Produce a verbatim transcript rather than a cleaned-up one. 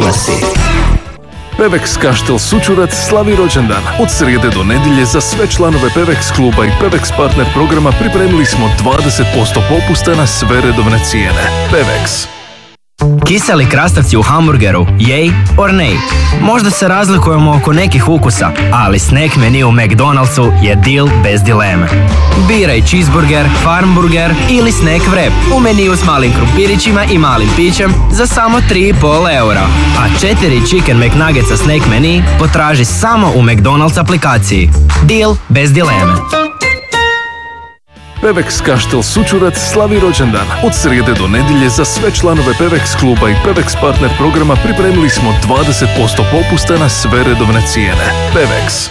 oglasi. Pevex Kaštel Sučurac slavi rođendan. Od srijede do nedjelje za sve članove Pevex kluba i Pevex partner programa pripremili smo dvadeset posto popusta na sve redovne cijene. Pevex. Kiseli krastavci u hamburgeru, yay or nay? Možda se razlikujemo oko nekih ukusa, ali snack menu u McDonald'su je deal bez dileme. Biraj cheeseburger, farmburger ili snack wrap u meniju s malim krumpirićima i malim pićem za samo tri i pol eura. A četiri chicken McNuggetsa snack menu potraži samo u McDonald's aplikaciji. Deal bez dileme. Pevex Kaštel Sučurac slavi rođendan. Od srijede do nedjelje za sve članove Pevex kluba i Pevex partner programa pripremili smo dvadeset posto popusta na sve redovne cijene. Pevex.